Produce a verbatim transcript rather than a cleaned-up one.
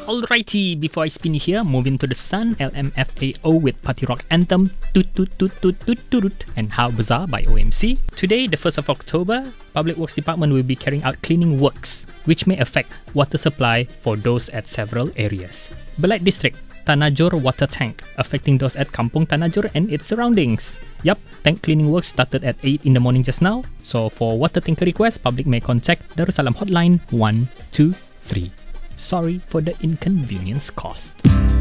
Alrighty, before I spin you here, moving to the sun, L M F A O with Party Rock Anthem, Toot Toot Toot Toot Toot Toot, and How Bizarre by O M C. Today, the first of October, Public Works Department will be carrying out cleaning works, which may affect water supply for those at several areas. Belait District, Tanajur water tank, affecting those at Kampung Tanajur and its surroundings. Yup, tank cleaning work started at eight in the morning just now. So for water tanker requests, public may contact Darussalam Hotline one two three. Sorry for the inconvenience caused.